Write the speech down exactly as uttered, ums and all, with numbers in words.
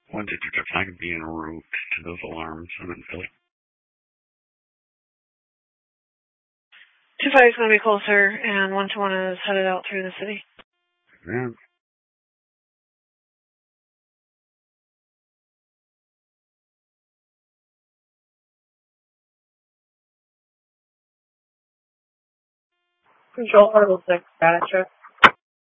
One district, if I could be en route to those alarms, I'm in Philly. two five is going to be closer, and one two one is headed out through the city. Yeah. Control Orbital six, status check.